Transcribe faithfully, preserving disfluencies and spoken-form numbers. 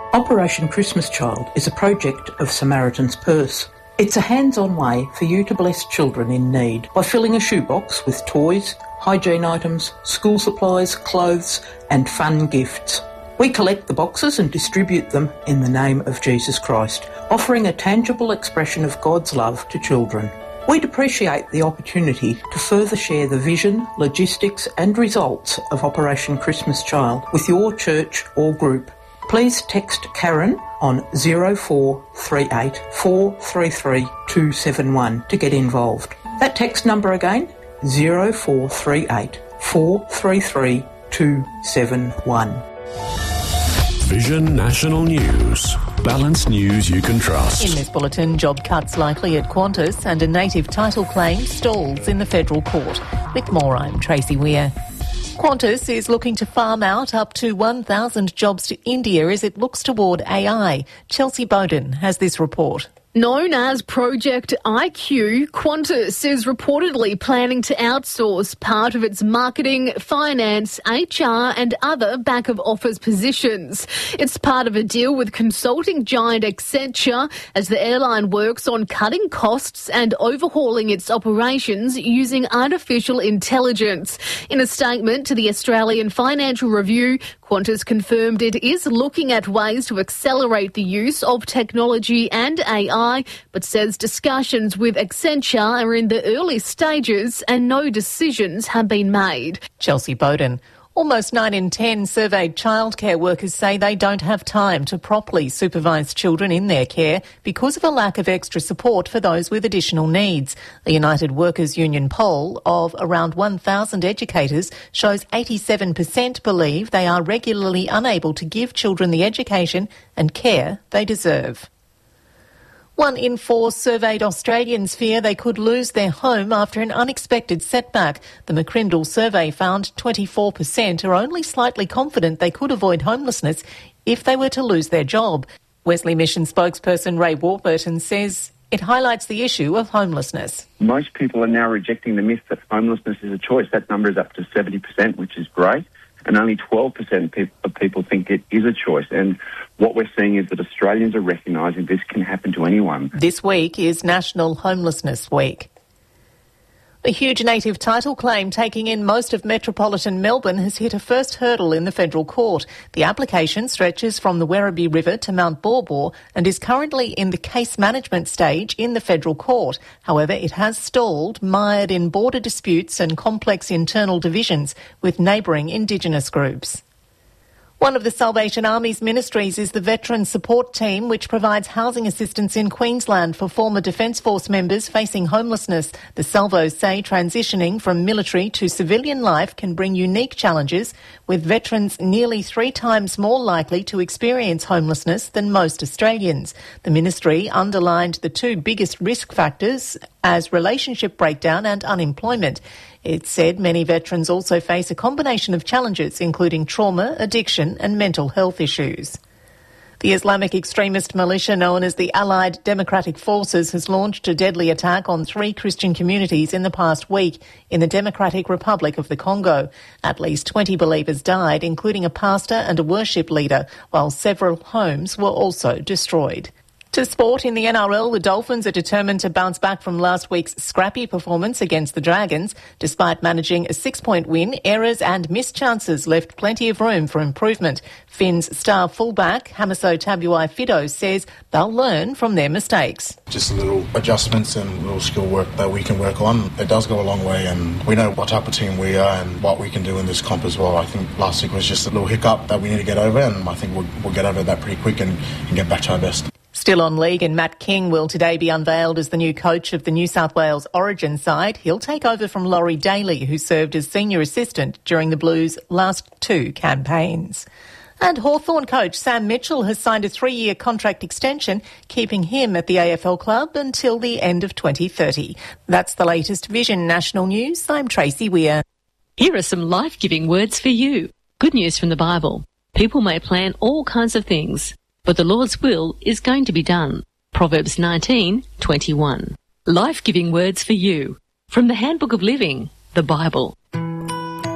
Operation Christmas Child is a project of Samaritan's Purse. It's a hands-on way for you to bless children in need by filling a shoebox with toys, hygiene items, school supplies, clothes and fun gifts. We collect the boxes and distribute them in the name of Jesus Christ, offering a tangible expression of God's love to children. We'd appreciate the opportunity to further share the vision, logistics and results of Operation Christmas Child with your church or group. Please text Karen on zero four three eight four three three two seven one to get involved. That text number again, zero four three eight four three three two seven one. Vision National News. Balanced news you can trust. In this bulletin, job cuts likely at Qantas and a native title claim stalls in the federal court. With more, I'm Tracy Weir. Qantas is looking to farm out up to one thousand jobs to India as it looks toward A I. Chelsea Bowden has this report. Known as Project I Q, Qantas is reportedly planning to outsource part of its marketing, finance, H R and other back-of-office positions. It's part of a deal with consulting giant Accenture as the airline works on cutting costs and overhauling its operations using artificial intelligence. In a statement to the Australian Financial Review, Qantas confirmed it is looking at ways to accelerate the use of technology and A I, but says discussions with Accenture are in the early stages and no decisions have been made. Chelsea Bowden. Almost nine in ten surveyed childcare workers say they don't have time to properly supervise children in their care because of a lack of extra support for those with additional needs. The United Workers Union poll of around one thousand educators shows eighty-seven percent believe they are regularly unable to give children the education and care they deserve. One in four surveyed Australians fear they could lose their home after an unexpected setback. The McCrindle survey found twenty-four percent are only slightly confident they could avoid homelessness if they were to lose their job. Wesley Mission spokesperson Ray Warburton says it highlights the issue of homelessness. Most people are now rejecting the myth that homelessness is a choice. That number is up to seventy percent, which is great. And only twelve percent of people think it is a choice. And what we're seeing is that Australians are recognising this can happen to anyone. This week is National Homelessness Week. The huge native title claim taking in most of metropolitan Melbourne has hit a first hurdle in the federal court. The application stretches from the Werribee River to Mount Baw Baw and is currently in the case management stage in the federal court. However, it has stalled, mired in border disputes and complex internal divisions with neighbouring Indigenous groups. One of the Salvation Army's ministries is the Veteran Support Team, which provides housing assistance in Queensland for former Defence Force members facing homelessness. The Salvos say transitioning from military to civilian life can bring unique challenges, with veterans nearly three times more likely to experience homelessness than most Australians. The ministry underlined the two biggest risk factors as relationship breakdown and unemployment. It said many veterans also face a combination of challenges, including trauma, addiction and mental health issues. The Islamic extremist militia known as the Allied Democratic Forces has launched a deadly attack on three Christian communities in the past week in the Democratic Republic of the Congo. At least twenty believers died, including a pastor and a worship leader, while several homes were also destroyed. To sport, in the N R L, the Dolphins are determined to bounce back from last week's scrappy performance against the Dragons. Despite managing a six-point win, errors and missed chances left plenty of room for improvement. Finn's star fullback, Hamiso Tabuai-Fidow, says they'll learn from their mistakes. Just little adjustments and little skill work that we can work on. It does go a long way, and we know what type of team we are and what we can do in this comp as well. I think last week was just a little hiccup that we need to get over, and I think we'll, we'll get over that pretty quick and, and get back to our best. Still on league, and Matt King will today be unveiled as the new coach of the New South Wales Origin side. He'll take over from Laurie Daly, who served as senior assistant during the Blues' last two campaigns. And Hawthorn coach Sam Mitchell has signed a three-year contract extension, keeping him at the A F L club until the end of twenty thirty. That's the latest Vision National News. I'm Tracy Weir. Here are some life-giving words for you. Good news from the Bible. People may plan all kinds of things, but the Lord's will is going to be done. Proverbs nineteen twenty-one. Life-giving words for you from the Handbook of Living, the Bible.